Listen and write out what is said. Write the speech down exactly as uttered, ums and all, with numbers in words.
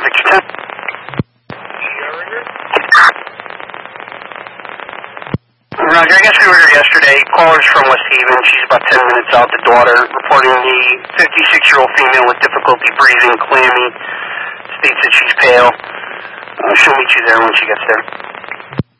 Victor ten. Roger, I guess we were here yesterday. Caller's from West Haven. She's about ten minutes out. The daughter reporting the fifty-six-year-old female with difficulty breathing, clammy. States that she's pale. Uh, she'll meet you there when she gets there.